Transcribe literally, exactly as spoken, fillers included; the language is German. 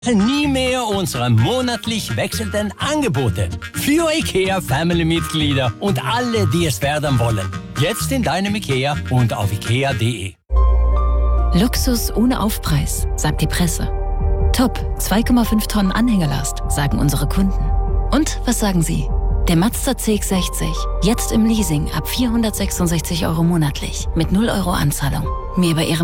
Nie mehr unsere monatlich wechselnden Angebote für IKEA Family-Mitglieder und alle, die es werden wollen. Jetzt in deinem IKEA und auf ikea punkt de. Luxus ohne Aufpreis, sagt die Presse. Top, zwei Komma fünf Tonnen Anhängerlast, sagen unsere Kunden. Und was sagen Sie? Der Mazda C X sechzig, jetzt im Leasing ab vierhundertsechsundsechzig Euro monatlich, mit null Euro Anzahlung. Mehr bei Ihrem